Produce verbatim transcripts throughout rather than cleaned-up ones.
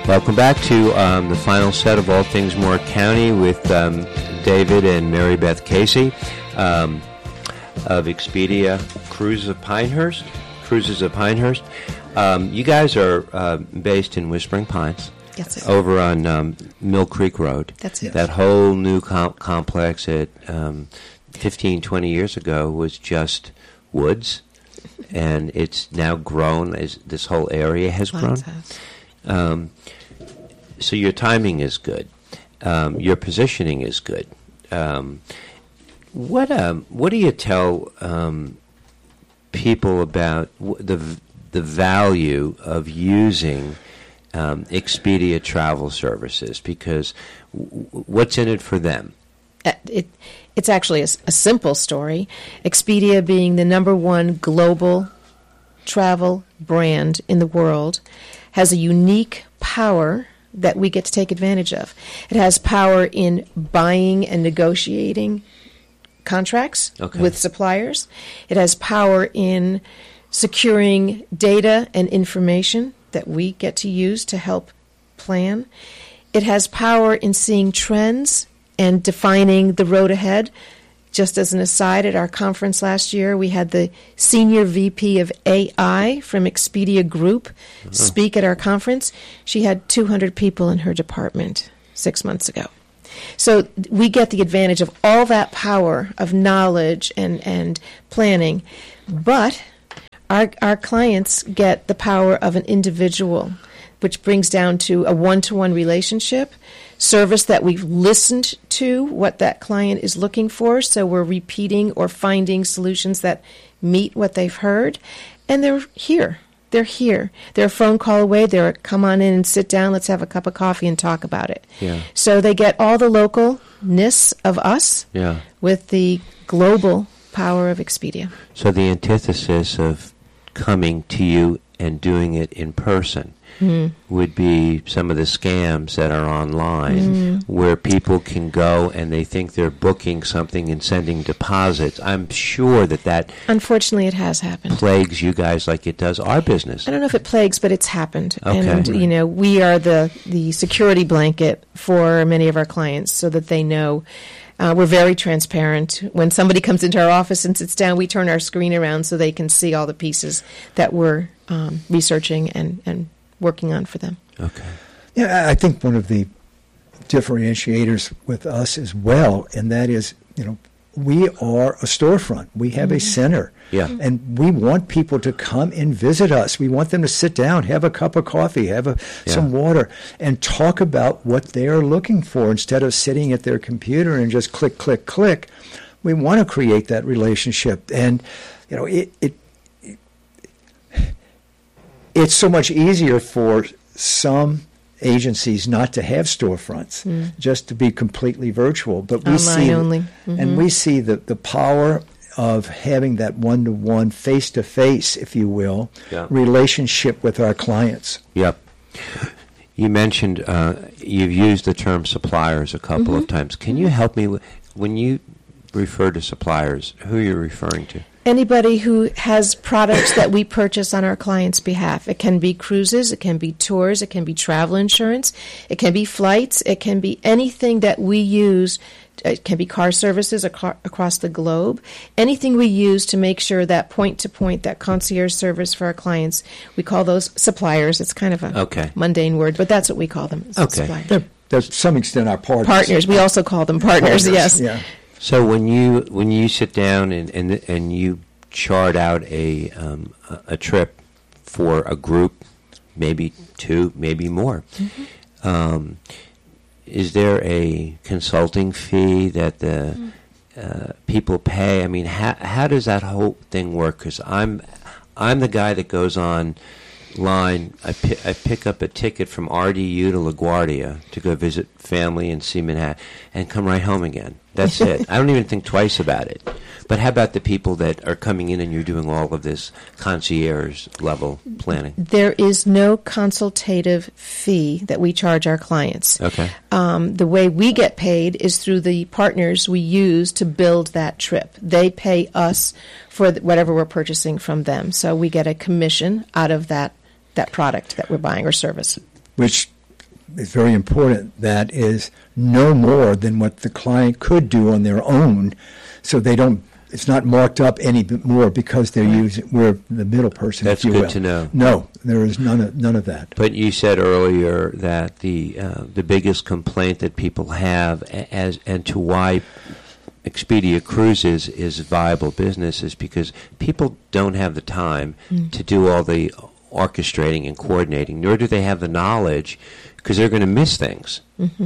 Welcome back to um, the final set of All Things Moore County with um, David and Mary Beth Casey um, of Expedia Cruises of Pinehurst. Cruises of Pinehurst. Um, you guys are uh, based in Whispering Pines. Yes, over on um, Mill Creek Road. That's it. That whole new com- complex that um, fifteen, twenty years ago was just woods, and it's now grown. As this whole area has grown. Um, so your timing is good. Um, your positioning is good. Um, what um, what do you tell um, people about w- the v- the value of using Um, Expedia travel services, because w- what's in it for them? Uh, it, it's actually a, a simple story. Expedia, being the number one global travel brand in the world, has a unique power that we get to take advantage of. It has power in buying and negotiating contracts okay. with suppliers. It has power in securing data and information that we get to use to help plan. It has power in seeing trends and defining the road ahead. Just as an aside, at our conference last year, we had the Senior V P of A I from Expedia Group mm-hmm. speak at our conference. She had two hundred people in her department six months ago. So we get the advantage of all that power of knowledge and, and planning, but Our our clients get the power of an individual, which brings down to a one-to-one relationship, service that we've listened to, what that client is looking for, so we're repeating or finding solutions that meet what they've heard, and they're here. They're here. They're a phone call away. They're come on in and sit down. Let's have a cup of coffee and talk about it. Yeah. So they get all the localness of us yeah. with the global power of Expedia. So the antithesis of coming to you and doing it in person mm. would be some of the scams that are online mm. where people can go and they think they're booking something and sending deposits. I'm sure that that unfortunately it has happened. Plagues you guys like it does our business. I don't know if it plagues, but it's happened. Okay. And you know, we are the the security blanket for many of our clients so that they know. Uh, we're very transparent. When somebody comes into our office and sits down, we turn our screen around so they can see all the pieces that we're um, researching and, and working on for them. Okay. Yeah, I think one of the differentiators with us as well, and that is, you know, we are a storefront. We have mm-hmm. a center. Yeah. And we want people to come and visit us. We want them to sit down, have a cup of coffee, have a, yeah. some water, and talk about what they are looking for instead of sitting at their computer and just click, click, click. We want to create that relationship. And, you know, it, it, it it's so much easier for some agencies not to have storefronts, mm. just to be completely virtual. But we Online see, only. Mm-hmm. and we see the, the power of having that one-to-one, face-to-face, if you will, yeah. relationship with our clients. Yep. You mentioned uh, you've used the term suppliers a couple mm-hmm. of times. Can you help me with, when you refer to suppliers, who are you referring to? Anybody who has products that we purchase on our clients' behalf. It can be cruises, it can be tours, it can be travel insurance, it can be flights, it can be anything that we use. It can be car services ac- across the globe. Anything we use to make sure that point-to-point, that concierge service for our clients, we call those suppliers. It's kind of a okay. mundane word, but that's what we call them. Okay. Suppliers. They're, they're to some extent our partners. Partners. We also call them partners, partners. yes. Yeah. So when you when you sit down and and, and you chart out a, um, a a trip for a group, maybe two, maybe more, mm-hmm. um, is there a consulting fee that the mm. uh, people pay? I mean, how how does that whole thing work? Because I'm I'm the guy that goes on line. I, pi- I pick up a ticket from R D U to LaGuardia to go visit family and see Manhattan and come right home again. That's it. I don't even think twice about it. But how about the people that are coming in and you're doing all of this concierge level planning? There is no consultative fee that we charge our clients. Okay. Um, the way we get paid is through the partners we use to build that trip. They pay us for th- whatever we're purchasing from them. So we get a commission out of that, that product that we're buying or service. Which is very important that is no more than what the client could do on their own, so they don't. It's not marked up any bit more because they're using we're the middle person. That's if you good will. to know. No, there is none of none of that. But you said earlier that the uh, the biggest complaint that people have as and to why Expedia Cruises is a viable business is because people don't have the time mm. to do all the orchestrating and coordinating, nor do they have the knowledge because they're going to miss things. Mm-hmm.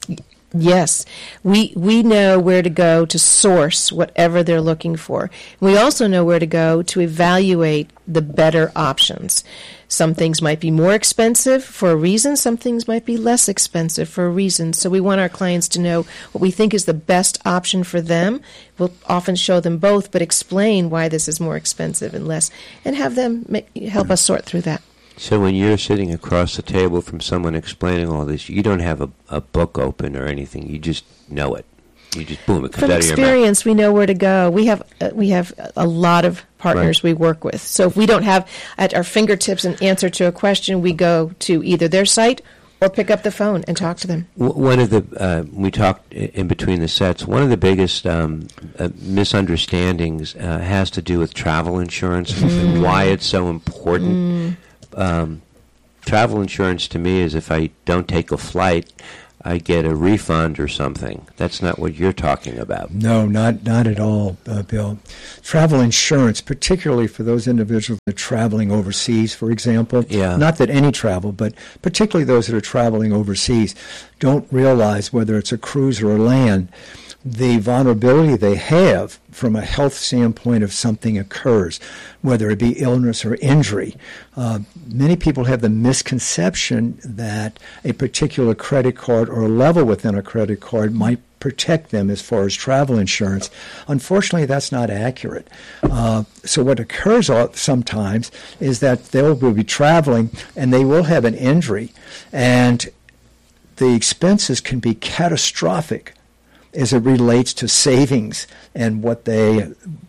Yes, we we know where to go to source whatever they're looking for. We also know where to go to evaluate the better options. Some things might be more expensive for a reason. Some things might be less expensive for a reason. So we want our clients to know what we think is the best option for them. We'll often show them both, but explain why this is more expensive and less, and have them make, help us sort through that. So when you're sitting across the table from someone explaining all this, you don't have a, a book open or anything. You just know it. You just, boom, it comes From out of your mouth. From experience, we know where to go. We have uh, we have a lot of partners right. we work with. So if we don't have at our fingertips an answer to a question, we go to either their site or pick up the phone and talk to them. One of the, uh, we talked in between the sets, one of the biggest um, uh, misunderstandings uh, has to do with travel insurance mm. and why it's so important. Mm. Um, travel insurance to me is if I don't take a flight, I get a refund or something. That's not what you're talking about. No, not not at all, uh, Bill. Travel insurance, particularly for those individuals that are traveling overseas, for example. Yeah. Not that any travel, but particularly those that are traveling overseas don't realize whether it's a cruise or a land, the vulnerability they have from a health standpoint if something occurs, whether it be illness or injury. Uh, many people have the misconception that a particular credit card or a level within a credit card might protect them as far as travel insurance. Unfortunately, that's not accurate. Uh, so what occurs sometimes is that they will be traveling and they will have an injury, and the expenses can be catastrophic as it relates to savings and what they,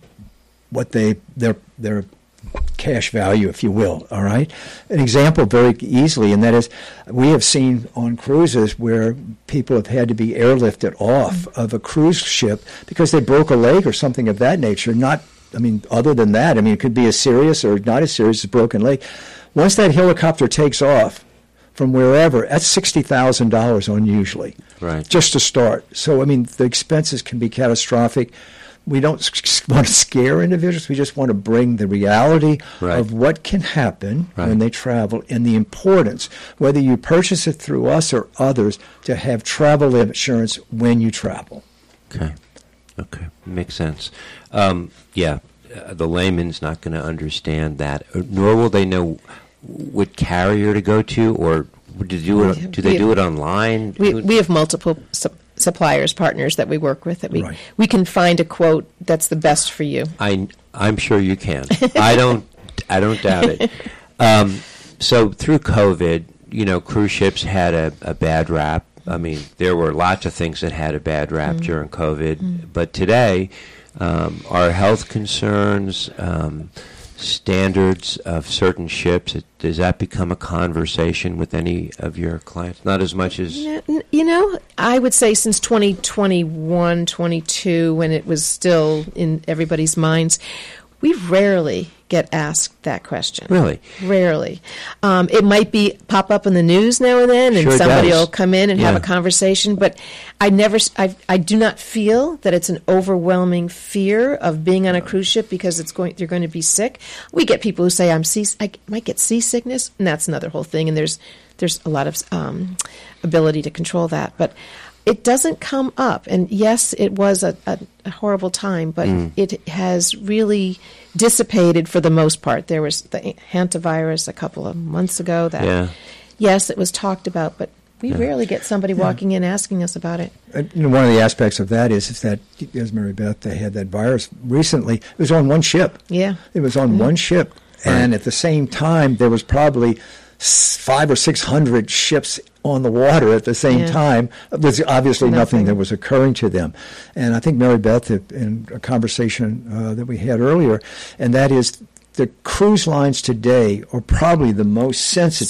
what they, their their cash value, if you will. All right, an example very easily, and that is, we have seen on cruises where people have had to be airlifted off mm-hmm. of a cruise ship because they broke a leg or something of that nature. Not, I mean, other than that, I mean, it could be as serious or not as serious as a broken leg. Once that helicopter takes off from wherever, that's sixty thousand dollars unusually, right? Just to start. So, I mean, the expenses can be catastrophic. We don't want to scare individuals. We just want to bring the reality right. of what can happen right. when they travel and the importance, whether you purchase it through us or others, to have travel insurance when you travel. Okay. Okay. Makes sense. Um, yeah. Uh, the layman's not going to understand that, nor will they know what carrier to go to, or do, do, it, do they do it online? We, we have multiple su- suppliers, partners that we work with that we right. we can find a quote that's the best for you. I, I'm sure you can. I don't I don't doubt it. Um, so through COVID, you know, cruise ships had a, a bad rap. I mean, there were lots of things that had a bad rap mm. during COVID. Mm. But today, um, our health concerns, um, standards of certain ships, it, does that become a conversation with any of your clients? Not as much as... You know, I would say since twenty twenty-one, twenty-two, when it was still in everybody's minds, we rarely get asked that question. Really? Rarely. Um, it might be pop up in the news now and then, and sure somebody does. will come in and yeah. have a conversation. But I never, I, I do not feel that it's an overwhelming fear of being on a cruise ship because it's going, you're going to be sick. We get people who say I'm sea, I might get seasickness, and that's another whole thing. And there's, there's a lot of um, ability to control that, but it doesn't come up. And yes, it was a, a, a horrible time, but mm. it has really dissipated for the most part. There was the hantavirus a couple of months ago that, yeah. yes, it was talked about, but we yeah. rarely get somebody yeah. walking in asking us about it. Uh, you know, one of the aspects of that is, is that, as Mary Beth, they had that virus recently. It was on one ship. Yeah. It was on mm-hmm. one ship. Right. And at the same time, there was probably five or six hundred ships on the water at the same yeah. time. It was obviously nothing. nothing that was occurring to them. And I think Mary Beth, in a conversation uh, that we had earlier, and that is the cruise lines today are probably the most sensitive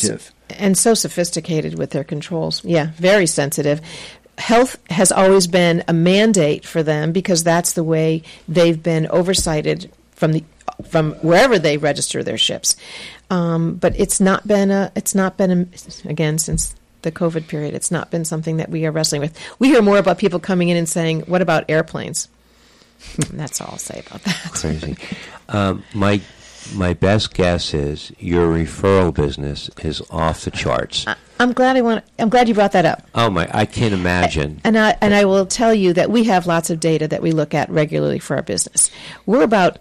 and so sophisticated with their controls. Yeah, very sensitive. Health has always been a mandate for them because that's the way they've been oversighted from the from wherever they register their ships. Um, but it's not been a it's not been a, again since the COVID period. It's not been something that we are wrestling with. We hear more about people coming in and saying, "What about airplanes?" And that's all I'll say about that. Crazy. Um, my my best guess is your referral business is off the charts. I, I'm glad I want. I'm glad you brought that up. Oh my! I can't imagine. And I and I will tell you that we have lots of data that we look at regularly for our business. We're about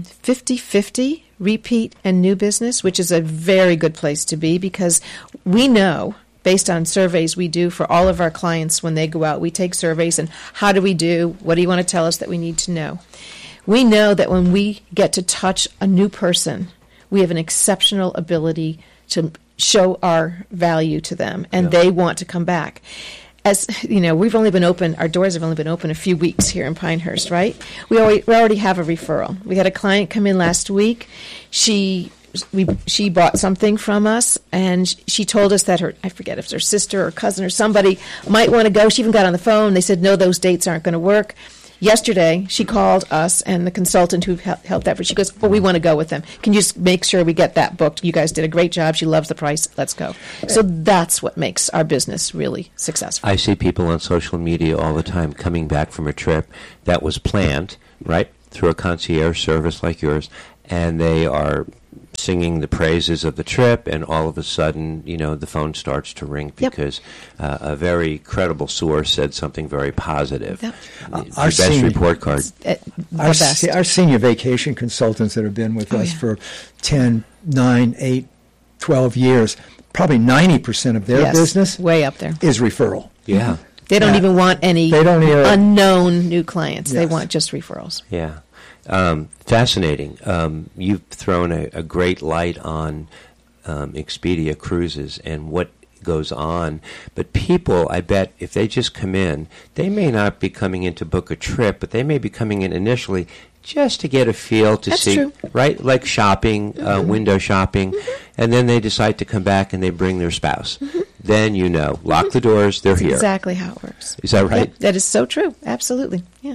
fifty-fifty repeat and new business, which is a very good place to be because we know, based on surveys we do for all of our clients when they go out, we take surveys and how do we do? What do you want to tell us that we need to know? We know that when we get to touch a new person, we have an exceptional ability to show our value to them, and yeah. they want to come back. As you know, we've only been open, our doors have only been open a few weeks here in Pinehurst, right? We already, we already have a referral. We had a client come in last week. She we she bought something from us, and she told us that her, I forget if it's her sister or cousin or somebody might want to go. She even got on the phone. They said, no, those dates aren't going to work. Yesterday, she called us and the consultant who helped effort. She goes, "Oh, we want to go with them. Can you just make sure we get that booked? You guys did a great job. She loves the price. Let's go." So that's what makes our business really successful. I see people on social media all the time coming back from a trip that was planned, right, through a concierge service like yours, and they are singing the praises of the trip, and all of a sudden, you know, the phone starts to ring because yep. uh, a very credible source said something very positive. Yep. Uh, our best senior, report card. Uh, our, best. Se- our senior vacation consultants that have been with oh, us yeah. for ten, nine, eight, twelve years, probably ninety percent of their yes, business way up there. is referral. Yeah. They don't yeah. even want any they don't hear, unknown new clients. Yes. They want just referrals. Yeah. Um, fascinating. Um, you've thrown a, a great light on um, Expedia Cruises and what goes on. But people, I bet, if they just come in, they may not be coming in to book a trip, but they may be coming in initially just to get a feel to That's see, true. right? Like shopping, mm-hmm. uh, window shopping, mm-hmm. and then they decide to come back and they bring their spouse. Mm-hmm. Then you know, lock mm-hmm. the doors, they're That's here. Exactly how it works. Is that right? Yep, that is so true. Absolutely. Yeah.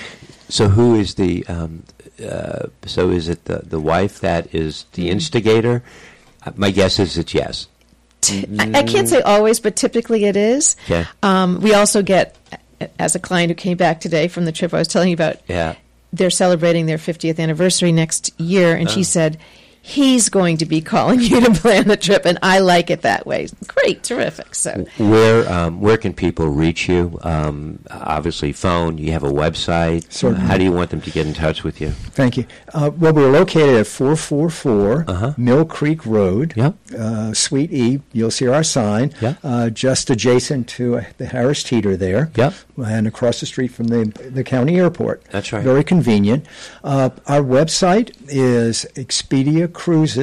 So who is the, um, uh, so is it the, the wife that is the instigator? Uh, my guess is it's yes. T- I, I can't say always, but typically it is. Okay. Um, we also get, as a client who came back today from the trip I was telling you about, yeah. they're celebrating their fiftieth anniversary next year, and oh. she said, he's going to be calling you to plan the trip, and I like it that way. Great, terrific. So, where um, where can people reach you? Um, obviously, phone. You have a website. Certainly. How do you want them to get in touch with you? Thank you. Uh, well, we're located at four forty-four uh-huh. Mill Creek Road, yep. uh, Suite E. You'll see our sign, yep. uh, just adjacent to uh, the Harris Teeter there, yep. and across the street from the the county airport. That's right. Very convenient. Uh, our website is Expedia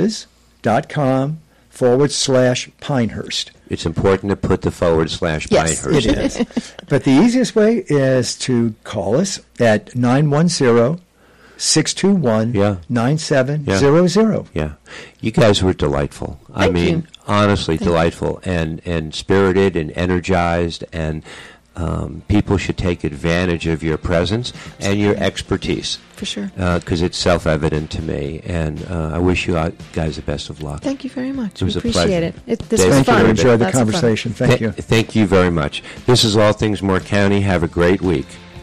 Cruises.com forward slash Pinehurst. It's important to put the forward slash yes, Pinehurst. It is. But the easiest way is to call us at nine one zero, six two one, nine seven zero zero. Yeah. You guys were delightful. Thank I mean, you. honestly Thank delightful and, and spirited and energized, and um, people should take advantage of your presence and your expertise. For sure. Because uh, it's self-evident to me, and uh, I wish you guys the best of luck. Thank you very much. It was we a appreciate pleasure. it. it. This Dave, was Thank fun. you. I enjoyed the Lots of fun. conversation. Thank Th- you. Thank you very much. This is All Things Moore County. Have a great week.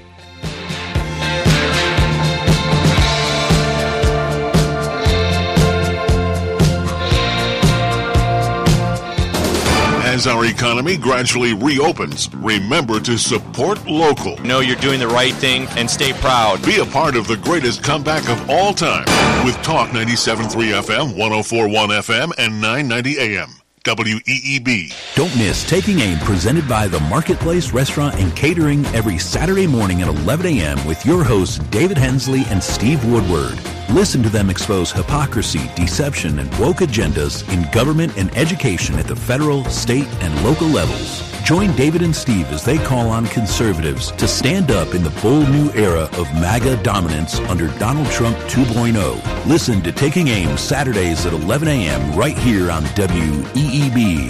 As our economy gradually reopens, remember to support local. Know you're doing the right thing and stay proud. Be a part of the greatest comeback of all time with Talk ninety-seven point three F M, one oh four point one F M, and nine ninety A M. W E E B. Don't miss Taking Aim, presented by the Marketplace Restaurant and Catering, every Saturday morning at eleven A M with your hosts David Hensley and Steve Woodward. Listen to them expose hypocrisy, deception, and woke agendas in government and education at the federal, state, and local levels. Join David and Steve as they call on conservatives to stand up in the bold new era of MAGA dominance under Donald Trump two point oh. Listen to Taking Aim Saturdays at eleven A M right here on W E E B.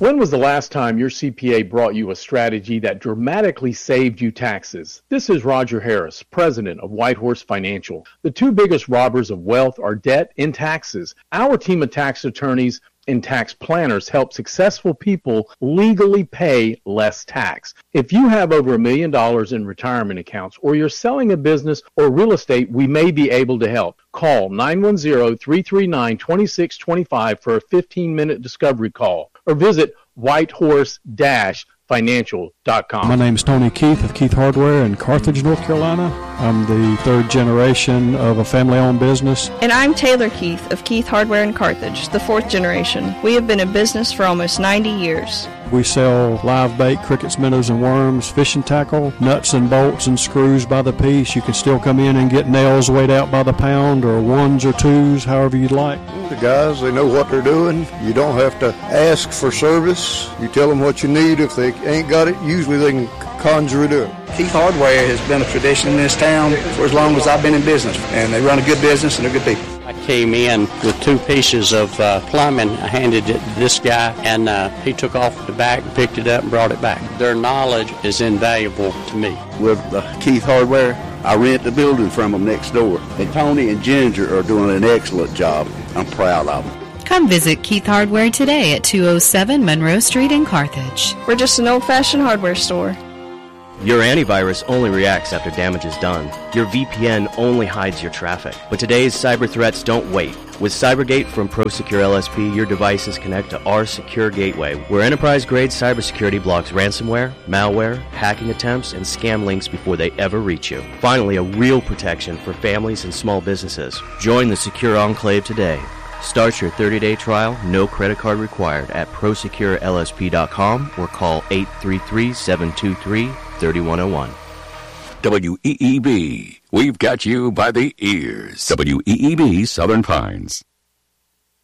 When was the last time your C P A brought you a strategy that dramatically saved you taxes? This is Roger Harris, president of Whitehorse Financial. The two biggest robbers of wealth are debt and taxes. Our team of tax attorneys and tax planners help successful people legally pay less tax. If you have over a million dollars in retirement accounts or you're selling a business or real estate, we may be able to help. Call nine one zero, three three nine, two six two five for a fifteen-minute discovery call or visit whitehorse dash financial dot com. My name is Tony Keith of Keith Hardware in Carthage, North Carolina. I'm the third generation of a family-owned business. And I'm Taylor Keith of Keith Hardware in Carthage, the fourth generation. We have been in business for almost ninety years. We sell live bait, crickets, minnows, and worms, fishing tackle, nuts and bolts and screws by the piece. You can still come in and get nails weighed out by the pound or ones or twos, however you'd like. The guys, they know what they're doing. You don't have to ask for service. You tell them what you need. If they ain't got it, usually they can conjure it up. Keith Hardware has been a tradition in this town for as long as I've been in business, and they run a good business and they're good people. I came in with two pieces of uh, plumbing. I handed it to this guy, and uh, he took off the back, picked it up, and brought it back. Their knowledge is invaluable to me. With uh, Keith Hardware, I rent the building from them next door. And Tony and Ginger are doing an excellent job. I'm proud of them. Come visit Keith Hardware today at two oh seven Monroe Street in Carthage. We're just an old-fashioned hardware store. Your antivirus only reacts after damage is done. Your V P N only hides your traffic. But today's cyber threats don't wait. With CyberGate from ProSecure L S P, your devices connect to our secure gateway, where enterprise-grade cybersecurity blocks ransomware, malware, hacking attempts, and scam links before they ever reach you. Finally, a real protection for families and small businesses. Join the Secure Enclave today. Start your thirty-day trial, no credit card required, at prosecure L S P dot com or call eight three three, seven two three, three one zero one. W E E B. We've got you by the ears. W E E B Southern Pines.